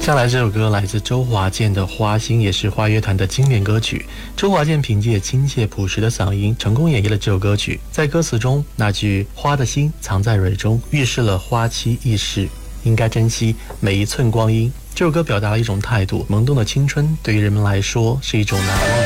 下来这首歌来自周华健的《花心》，也是花乐团的经典歌曲。周华健凭借亲切朴实的嗓音，成功演绎了这首歌曲。在歌词中，那句"花的心藏在蕊中"，预示了花期易逝，应该珍惜每一寸光阴。这首歌表达了一种态度，萌动的青春对于人们来说是一种难忘